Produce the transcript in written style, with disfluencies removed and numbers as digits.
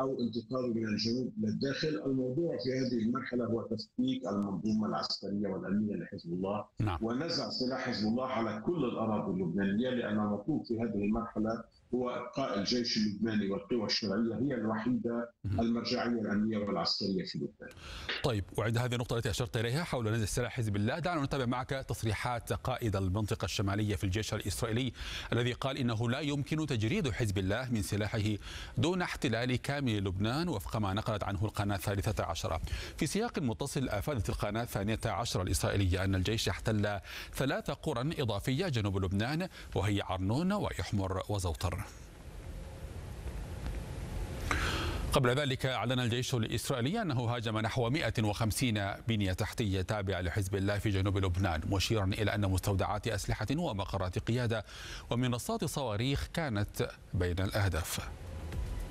أو انتقاله من الجنوب إلى الداخل. الموضوع في هذه المرحلة هو تفكيك المنظومة العسكرية والأمنية لحزب الله نعم. ونزع سلاح حزب الله على كل الأراضي اللبنانية، لأن المطلوب في هذه المرحلة هو إبقاء الجيش اللبناني والقوى الشرعية هي الوحيدة المرجعية الأمنية والعسكرية في لبنان. طيب، وعند هذه النقطة التي أشرت إليها حول نزع سلاح حزب الله، دعنا نتابع معك تصريحات قائد المنطقة الشمالية في الجيش الإسرائيلي الذي قال إنه لا يمكن تجريد حزب الله من سلاحه دون احتلال كامل لبنان، وفق ما نقلت عنه القناة 13. في سياق متصل، أفادت القناة 12 الإسرائيلية أن الجيش احتل 3 قرى إضافية جنوب لبنان، وهي عرنون ويحمر وزوطر. قبل ذلك أعلن الجيش الإسرائيلي أنه هاجم نحو 150 بنية تحتية تابعة لحزب الله في جنوب لبنان، مشيرا إلى أن مستودعات أسلحة ومقرات قيادة ومنصات صواريخ كانت بين الأهداف.